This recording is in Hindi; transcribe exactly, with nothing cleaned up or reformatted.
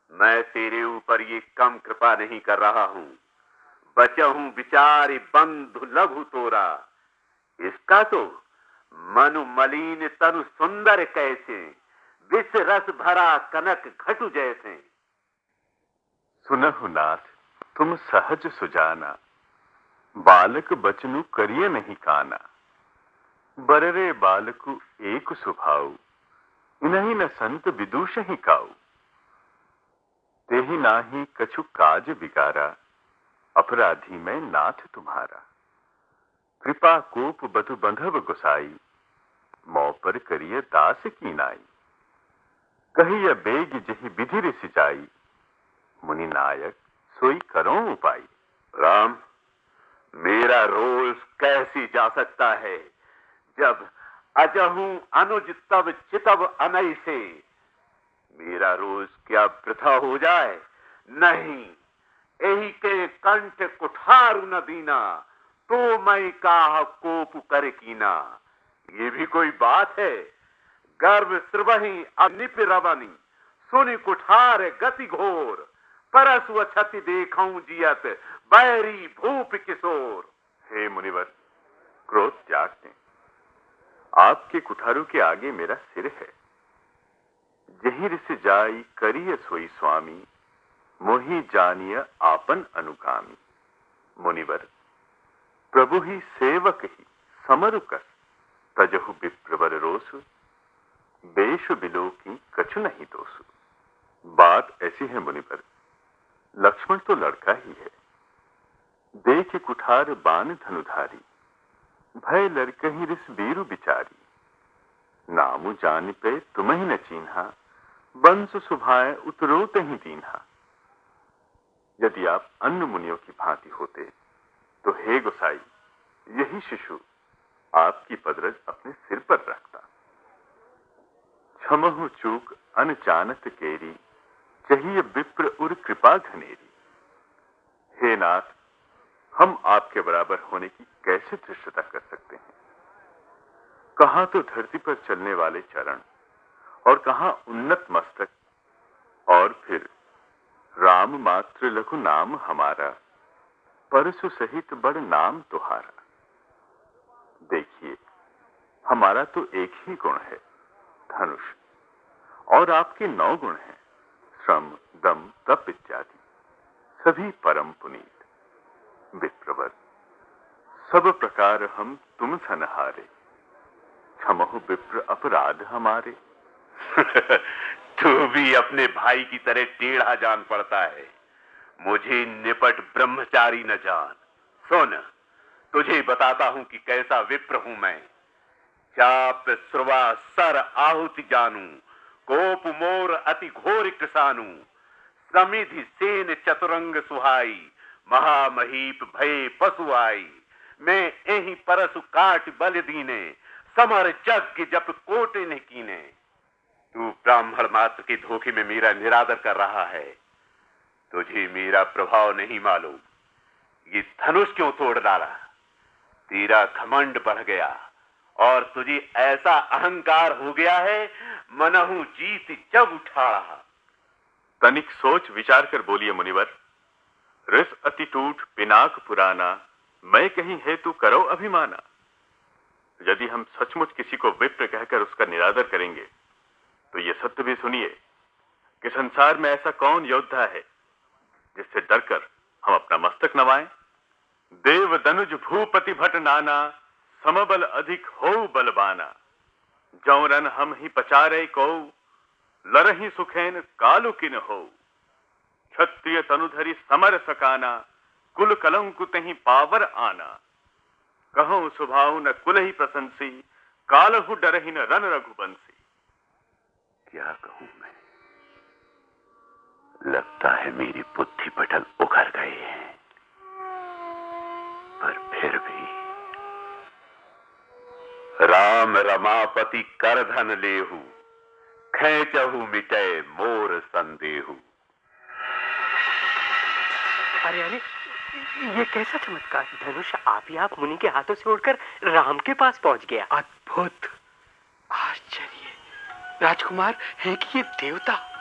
मैं तेरे ऊपर ये कम कृपा नहीं कर रहा हूं। बचहूं बिचारी बंधु लघु तोरा, इसका तो मनु मलिन तनु सुंदर कैसे, विष रस भरा कनक घटु जैसे। सुनहु नाथ तुम सहज सुजाना, बालक बचनु करिए नहीं काना। बररे बालकु एक सुभाऊ, इन्हीं न संत विदुष ही काऊ। तेहि नाही कछु काज बिगारा, अपराधी मैं नाथ तुम्हारा। कृपा कोप बधु बंधव गुसाई, मौ पर करिए दास की नाई। कहिए बेग जहि विधि रे सिचाई, मुनि नायक सोई करो उपाय। राम, मेरा रोष कैसी जा सकता है, जब अजहूं अनुज तब चितव अनय से। मेरा रोष क्या वृथा हो जाए? नहीं, यही के कंठ कुठारु न दीना, तो मैं काह कोप कर कीना। ये भी कोई बात है? गर्भ श्रवही अनिप रवनी, सुनि कुठार गति घोर। परसु अछति देखऊं जियत, बैरी भूप किशोर। हे मुनिवर, क्रोध त्याग दें। आपके कुठारों के आगे मेरा सिर है। जहीं रिस जाई करिय सोई स्वामी, मोहि जानिय आपन अनुगामी। मुनिवर, प्रभु ही सेवक ही समरु कस, तजहु विप्रवर रोसु। बेश बिलो की कछु नहीं दोसु। बात ऐसी है मुनिवर, लक्ष्मण तो लड़का ही है। देख कुठार बान धनुधारी, भय लड़कही रिस बीरु बिचारी। नामु जान पे तुम ही न चीन्हा, बंसु सुभाए उतरोत ही दीन्हा। यदि आप अन्य मुनियों की भांति होते तो हे गोसाई, यही शिशु आपकी पदरज अपने सिर पर रखता। क्षमहु चूक अनजानत केरी, चाहिए विप्र उर कृपा घनेरी। हे नाथ, हम आपके बराबर होने की कैसे धृष्टता कर सकते हैं? कहां तो धरती पर चलने वाले चरण, और कहां उन्नत मस्तक, और फिर राम मात्र लघु नाम हमारा, परसु सहित बड़ नाम तुहारा। देखिए, हमारा तो एक ही गुण है, धनुष, और आपके नौ गुण हैं, श्रम दम तप इत्यादि, सभी परम पुनीत। विप्रवर, सब प्रकार हम तुम सन हारे, क्षमहु विप्र अपराध हमारे। तू भी अपने भाई की तरह टेढ़ा जान पड़ता है, मुझे निपट ब्रह्मचारी न जान। सुन, तुझे बताता हूं कि कैसा विप्र हूं मैं। चाप श्रुवा सर आहुति जानू, कोप मोर अति घोर कृसानु। समिधि सेन चतुरंग सुहाई, महामहीप भय पशु आई। मैं यही परसु काट बल दीने, समर जग जप कोटे ने कीने। तू ब्राह्मण मात्र के धोखे में मेरा निरादर कर रहा है। तुझे मेरा प्रभाव नहीं मालूम। ये धनुष क्यों तोड़ डाला? तेरा घमंड बढ़ गया और तुझे ऐसा अहंकार हो गया है, मनहु जीत जब उठाड़ा। तनिक सोच विचार कर बोलिए मुनिवर। रस अति टूट पिनाक पुराना, मैं कहीं हेतु करो अभिमाना। यदि हम सचमुच किसी को विप्र कहकर उसका निरादर करेंगे, तो ये सत्य भी सुनिए कि संसार में ऐसा कौन योद्धा है जिससे डरकर हम अपना मस्तक नवाएं। देव दनुज भूपति भट नाना, समबल अधिक हो बलबाना। जौ रन हम ही पचारे को, लरही सुखेन कालु किन हो। क्षत्रिय तनुधरी समर सकाना, कुल कलंकु तहि पावर आना। कहूं सुभाव न कुल ही प्रशंसी, कालहु डरहि न रन रघुबंसी। क्या कहूं मैं? लगता है मेरी बुद्धि पटल उखड़ गए हैं, पर फिर भी राम रमापति कर धन लेहु, खेचहु मिटे मोर संदेहु। अरे अरे, ये कैसा चमत्कार! धनुष आप ही आप मुनि के हाथों से उड़कर राम के पास पहुंच गया। अद्भुत, आश्चर्य! राजकुमार है कि ये देवता